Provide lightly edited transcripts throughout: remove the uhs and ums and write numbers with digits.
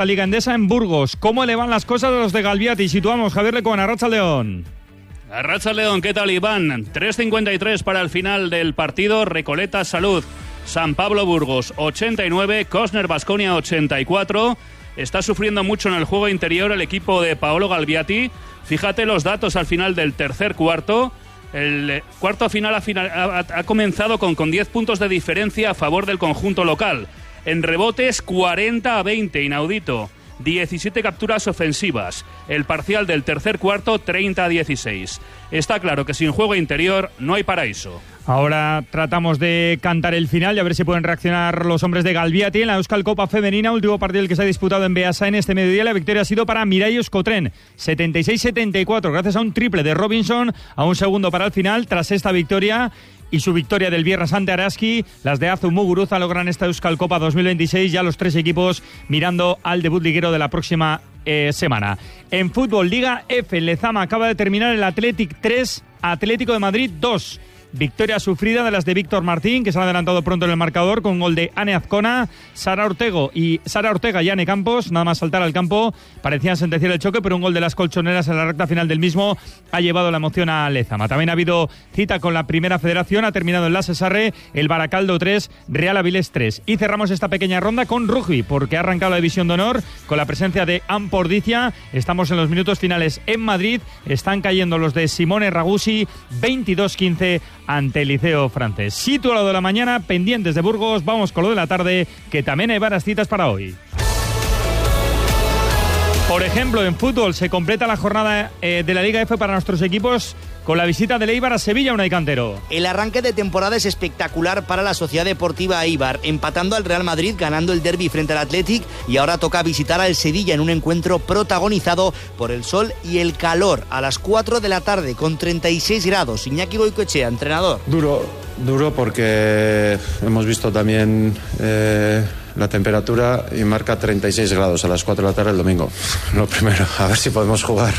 La Liga Endesa en Burgos. ¿Cómo le van las cosas a los de Galviati? Situamos Javier Lecón, Arratsaldeon. Arratsaldeon, ¿qué tal, Iván? 3:53 para el final del partido. Recoleta Salud, San Pablo Burgos 89, Cosner Baskonia 84. Está sufriendo mucho en el juego interior el equipo de Paolo Galviati. Fíjate los datos al final del tercer cuarto. El cuarto final ha comenzado con 10 puntos de diferencia a favor del conjunto local. En rebotes 40-20, inaudito. 17 capturas ofensivas. El parcial del tercer cuarto 30-16. Está claro que sin juego interior no hay paraíso. Ahora tratamos de cantar el final y a ver si pueden reaccionar los hombres de Galviati en la Euskal Copa Femenina, último partido que se ha disputado en Beasain este mediodía. La victoria ha sido para Mirai Euskotren, 76-74, gracias a un triple de Robinson, a un segundo para el final. Tras esta victoria y su victoria del viernes ante Araski, las de Azu Muguruza logran esta Euskal Copa 2026, ya los tres equipos mirando al debut liguero de la próxima semana. En fútbol, Liga F, en Lezama acaba de terminar el Athletic 3, Atlético de Madrid 2. Victoria sufrida de las de Víctor Martín, que se han adelantado pronto en el marcador con gol de Ane Azcona. Sara Ortega y Ane Campos, nada más saltar al campo, parecían sentenciar el choque, pero un gol de las colchoneras en la recta final del mismo ha llevado la emoción a Lezama. También ha habido cita con la Primera Federación, ha terminado en la Cesarre, el Baracaldo 3, Real Avilés 3. Y cerramos esta pequeña ronda con rugby, porque ha arrancado la División de Honor con la presencia de Ampordicia. Estamos en los minutos finales en Madrid, están cayendo los de Simone Ragusi, 22-15 ante el Liceo Francés. Situado de la mañana, pendientes de Burgos, vamos con lo de la tarde, que también hay varias citas para hoy. Por ejemplo, en fútbol se completa la jornada de la Liga F para nuestros equipos con la visita del Eibar a Sevilla, Unai Cantero. El arranque de temporada es espectacular para la Sociedad Deportiva Eibar, empatando al Real Madrid, ganando el derbi frente al Athletic, y ahora toca visitar al Sevilla en un encuentro protagonizado por el sol y el calor, a las 4 de la tarde con 36 grados. Iñaki Goicoechea, entrenador. Duro porque hemos visto también la temperatura y marca 36 grados a las 4 de la tarde el domingo. Lo primero, a ver si podemos jugar.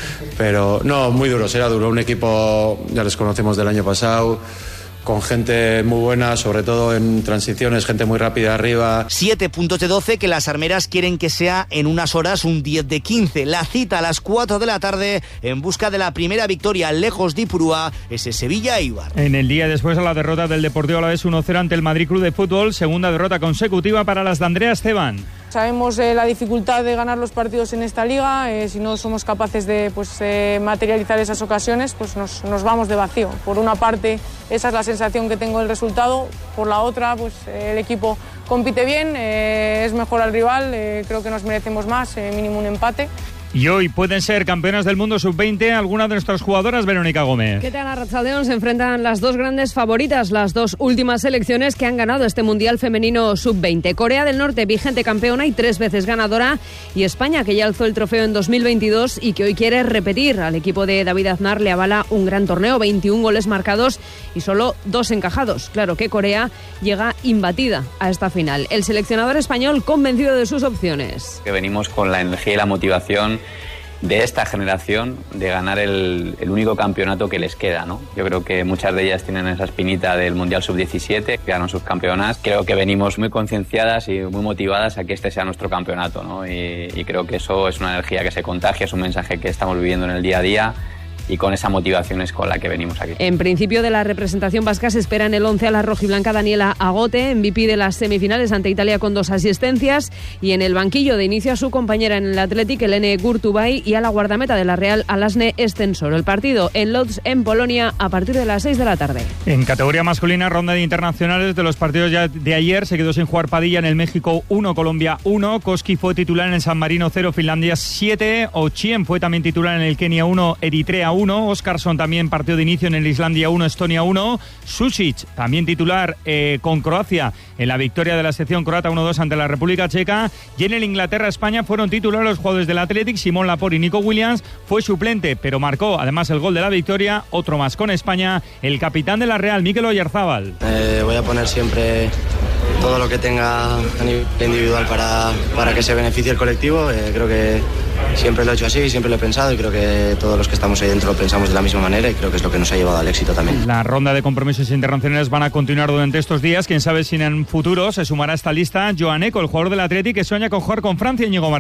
Pero no, muy duro, será duro. Un equipo, ya les conocemos del año pasado, con gente muy buena, sobre todo en transiciones, gente muy rápida arriba. 7 puntos de 12 que las armeras quieren que sea en unas horas un 10 de 15. La cita a las 4 de la tarde en busca de la primera victoria lejos de Ipurúa, ese Sevilla-Eibar. En el día después a la derrota del Deportivo Alavés 1-0 ante el Madrid Club de Fútbol, segunda derrota consecutiva para las de Andrea Esteban. Sabemos la dificultad de ganar los partidos en esta liga, si no somos capaces de materializar esas ocasiones, pues nos vamos de vacío. Por una parte, esa es la sensación que tengo del resultado, por la otra, pues el equipo compite bien, es mejor al rival, creo que nos merecemos más, mínimo un empate. Y hoy pueden ser campeonas del mundo sub-20 algunas de nuestras jugadoras. Verónica Gómez. ¿Qué tal, Arratsaldeon? Se enfrentan las dos grandes favoritas, las dos últimas selecciones que han ganado este Mundial Femenino sub-20. Corea del Norte, vigente campeona y 3 veces ganadora, y España, que ya alzó el trofeo en 2022 y que hoy quiere repetir. Al equipo de David Aznar le avala un gran torneo, 21 goles marcados y solo 2 encajados. Claro que Corea llega imbatida a esta final. El seleccionador español convencido de sus opciones. Que venimos con la energía y la motivación de esta generación de ganar el único campeonato que les queda, ¿no? Yo creo que muchas de ellas tienen esa espinita del Mundial Sub-17, que ganan sus campeonas. Creo que venimos muy concienciadas y muy motivadas a que este sea nuestro campeonato, ¿no? Y creo que eso es una energía que se contagia, es un mensaje que estamos viviendo en el día a día, y con esa motivación es con la que venimos aquí. En principio, de la representación vasca se espera en el 11 a la rojiblanca Daniela Agote, MVP de las semifinales ante Italia con 2 asistencias, y en el banquillo de inicio a su compañera en el Athletic, Helene Gurtubay, y a la guardameta de la Real, Alasne Estensoro. El partido en Lodz, en Polonia, a partir de las 6 de la tarde. En categoría masculina, ronda de internacionales de los partidos ya de ayer. Se quedó sin jugar Padilla en el México 1, Colombia 1. Koski fue titular en el San Marino 0, Finlandia 7. Ochien fue también titular en el Kenia 1, Eritrea 1. Oscarson también partido de inicio en el Islandia 1, Estonia 1. Susic también titular con Croacia en la victoria de la sección croata 1-2 ante la República Checa. Y en el Inglaterra-España fueron titulares los jugadores del Athletic. Simón Laporte y Nico Williams. Fue suplente, pero marcó además el gol de la victoria. Otro más con España, el capitán de la Real, Mikel Oyarzábal. Voy a poner siempre todo lo que tenga a nivel individual para que se beneficie el colectivo. Creo que siempre lo he hecho así, siempre lo he pensado y creo que todos los que estamos ahí dentro lo pensamos de la misma manera y creo que es lo que nos ha llevado al éxito también. La ronda de compromisos internacionales van a continuar durante estos días. Quién sabe si en futuro se sumará a esta lista Joan Eco, el jugador del Athletic que sueña con jugar con Francia. Íñigo Martínez.